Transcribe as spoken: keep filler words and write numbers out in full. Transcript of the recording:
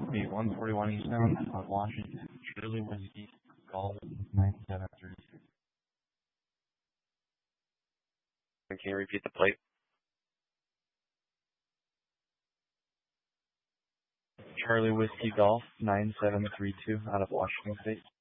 eight one four one eastbound on Washington. Charlie Whiskey Golf nine seven three two. Can you repeat the plate? Charlie Whiskey Golf nine seven three two out of Washington State.